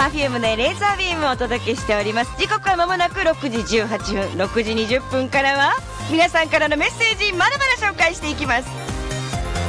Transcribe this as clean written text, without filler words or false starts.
Perfume でレーザービームをお届けしております。時刻は間もなく6時18分、6時20分からは皆さんからのメッセージまだまだ紹介していきます。